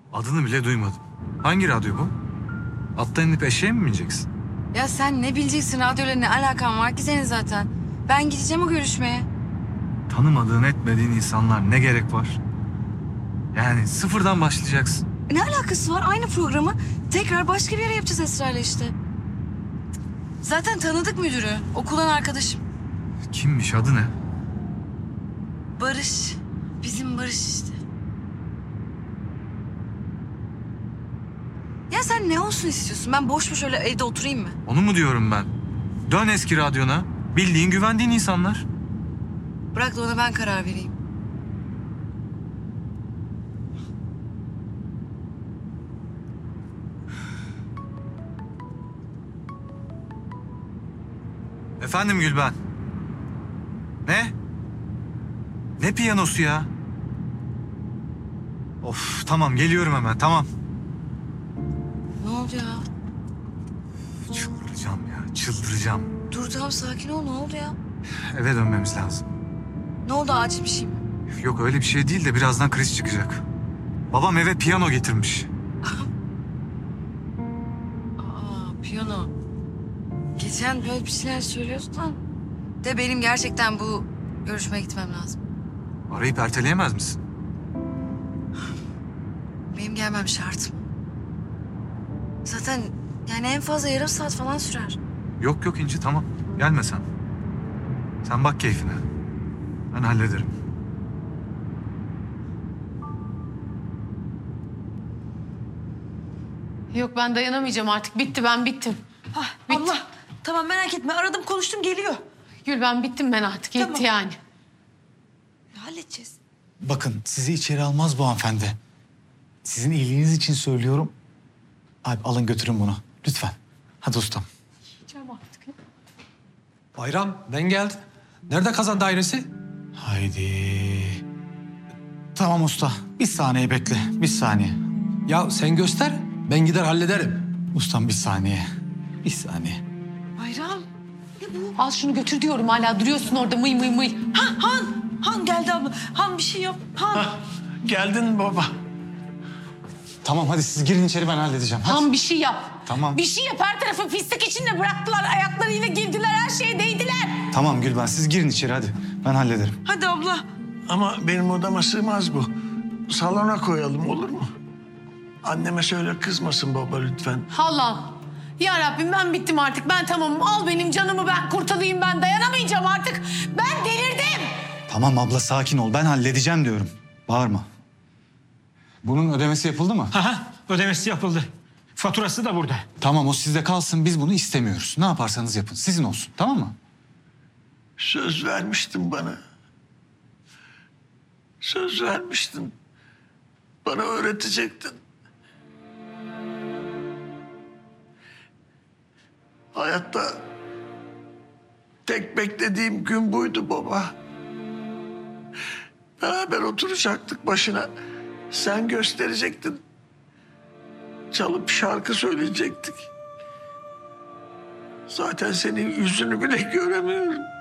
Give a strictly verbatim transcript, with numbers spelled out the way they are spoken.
Adını bile duymadım. Hangi radyo bu? Attan inip eşeğe mi bineceksin? Ya sen ne bileceksin, radyoyla ne alakan var ki senin zaten? Ben gideceğim o görüşmeye. Tanımadığın etmediğin insanlar ne gerek var? Yani sıfırdan başlayacaksın. Ne alakası var? Aynı programı tekrar başka bir yere yapacağız Esra'yla işte. Zaten tanıdık müdürü. Okuldan arkadaşım. Kimmiş, adı ne? Barış. Bizim Barış işte. Ya sen ne olsun istiyorsun? Ben boş boş öyle evde oturayım mı? Onu mu diyorum ben? Dön eski radyona. Bildiğin, güvendiğin insanlar. Bırak da ona ben karar vereyim. Efendim Gülben. Ne? Ne piyanosu ya? Of, tamam geliyorum hemen, tamam. Ne oldu ya? Çıldıracağım ya, çıldıracağım. Dur tamam, sakin ol. Ne oldu ya? Eve dönmemiz lazım. Ne oldu, acil bir şey mi? Yok öyle bir şey değil de birazdan kriz çıkacak. Babam eve piyano getirmiş. Aa, piyano. Geçen böyle bir şeyler söylüyordun da. De benim gerçekten bu görüşmeye gitmem lazım. Arayıp erteleyemez misin? Benim gelmem şart. Zaten yani en fazla yarım saat falan sürer. Yok yok İnci, tamam. Gelme sen. Sen bak keyfine. Ben hallederim. Yok ben dayanamayacağım artık. Bitti, ben bittim. Hah, Bitti. Allah. Tamam, merak etme. Aradım, konuştum, geliyor. Gül ben bittim ben artık. Yetti Tamam. yani. Halledeceğiz. Bakın sizi içeri almaz bu hanımefendi. Sizin iyiliğiniz için söylüyorum. Abi alın götürün bunu. Lütfen. Hadi ustam. Yiyeceğim artık. Bayram, ben geldim. Nerede kazan dairesi? Haydi. Tamam usta. Bir saniye bekle. Bir saniye. Ya sen göster, ben gider hallederim. Ustam bir saniye. Bir saniye. Bayram. Al şunu götür diyorum, hala duruyorsun orada mıy mıy mıy. Ha, Han. Han geldi abla. Han bir şey yap. Han. Geldin baba. Tamam hadi siz girin içeri, ben halledeceğim. Hadi. Tam bir şey yap. Tamam. Bir şey yap, her tarafı pislik içinde bıraktılar. Ayaklarıyla girdiler, her şeye değdiler. Tamam Gülben, siz girin içeri hadi. Ben hallederim. Hadi abla. Ama benim odama sığmaz bu. Salona koyalım, olur mu? Anneme söyle, kızmasın baba lütfen. Allah'ım. Ya Rabbim ben bittim artık. Ben tamamım. Al benim canımı, ben kurtulayım, ben dayanamayacağım artık. Ben delirdim. Tamam abla sakin ol, ben halledeceğim diyorum. Bağırma. Bunun ödemesi yapıldı mı? Aha, ödemesi yapıldı. Faturası da burada. Tamam o sizde kalsın, biz bunu istemiyoruz. Ne yaparsanız yapın, sizin olsun, tamam mı? Söz vermiştin bana. Söz vermiştin. Bana öğretecektin. Hayatta tek beklediğim gün buydu baba. Beraber oturacaktık başına. Sen gösterecektin. Çalıp şarkı söyleyecektik. Zaten senin yüzünü bile göremiyorum.